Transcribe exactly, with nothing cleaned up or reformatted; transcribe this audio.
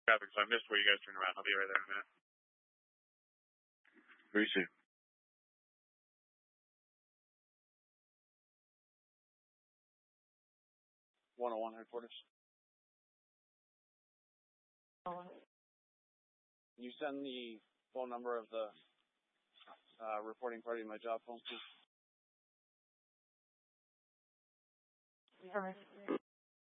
traffic, so I missed where you guys turned around. I'll be right there in a minute. Where you see? one oh one headquarters. Oh. Can you send the phone number of the uh, reporting party to my job phone, please? All right.